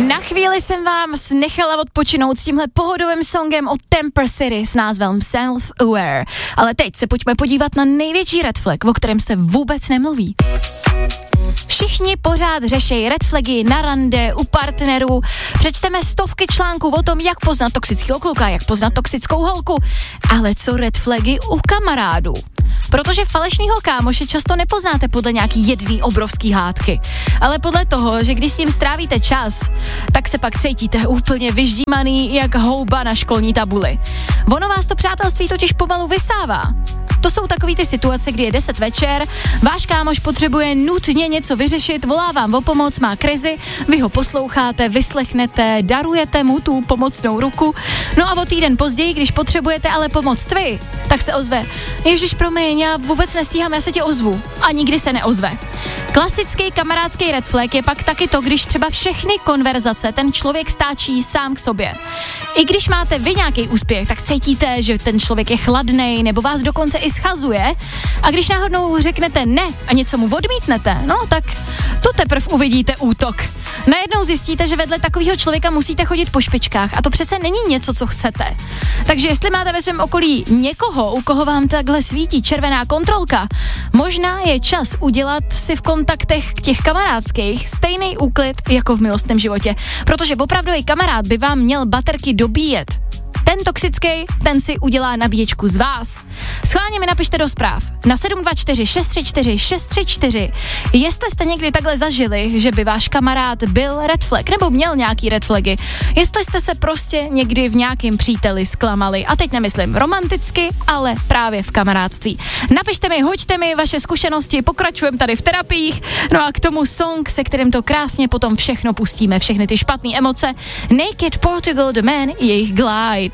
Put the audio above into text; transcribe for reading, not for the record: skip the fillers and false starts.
Na chvíli jsem vám nechala odpočinout s tímhle pohodovým songem od Temper City s názvem Self-Aware. Ale teď se pojďme podívat na největší red flag, o kterém se vůbec nemluví. Všichni pořád řešejí red flagy na rande, u partnerů. Přečteme stovky článků o tom, jak poznat toxického kluka, jak poznat toxickou holku. Ale co red flagy u kamarádů? Protože falešnýho kámoše často nepoznáte podle nějaký jedný obrovský hádky, ale podle toho, že když s ním strávíte čas, tak se pak cítíte úplně vyždímaný jak houba na školní tabuli. Ono vás to přátelství totiž pomalu vysává. To jsou takový ty situace, kdy je 10 večer, váš kámoš potřebuje nutně něco vyřešit, volá vám o pomoc, má krizi, vy ho posloucháte, vyslechnete, darujete mu tu pomocnou ruku. No a o týden později, když potřebujete ale pomoct vy, tak se ozve: Ježiš, promiň, já vůbec nestíhám, já se tě ozvu. A nikdy se neozve. Klasický kamarádský red flag je pak taky to, když třeba všechny konverzace ten člověk stáčí sám k sobě. I když máte vy nějaký úspěch, tak cítíte, že ten člověk je chladnej nebo vás dokonce i schazuje, a když náhodou řeknete ne a něco mu odmítnete, no tak to teprve uvidíte útok. Najednou zjistíte, že vedle takového člověka musíte chodit po špičkách a to přece není něco, co chcete. Takže jestli máte ve svém okolí někoho, u koho vám takhle svítí červená kontrolka, možná je čas udělat si v kontaktech těch kamarádských stejný úklid jako v milostném životě, protože opravdový kamarád by vám měl baterky dobíjet. Ten toxický, ten si udělá nabíječku z vás. Schválně mi napište do zpráv na 724 634 634, jestli jste někdy takhle zažili, že by váš kamarád byl red flag nebo měl nějaký red flagy. Jestli jste se prostě někdy v nějakém příteli zklamali. A teď nemyslím romanticky, ale právě v kamarádství. Napište mi, hoďte mi vaše zkušenosti, pokračujeme tady v terapiích. No a k tomu song, se kterým to krásně potom všechno pustíme, všechny ty špatné emoce. Naked Portugal The Man, jejich Glide.